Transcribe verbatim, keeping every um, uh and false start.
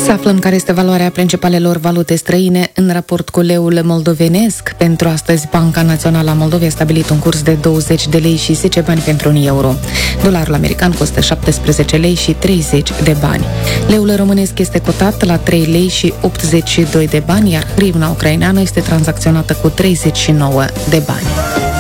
Să aflăm care este valoarea principalelor valute străine în raport cu leul moldovenesc. Pentru astăzi, Banca Națională a Moldovei a stabilit un curs de douăzeci de lei și zece bani pentru un euro. Dolarul american costă șaptesprezece lei și treizeci de bani. Leul românesc este cotat la trei lei și optzeci și doi de bani, iar hrivna ucraineană este tranzacționată cu treizeci și nouă de bani.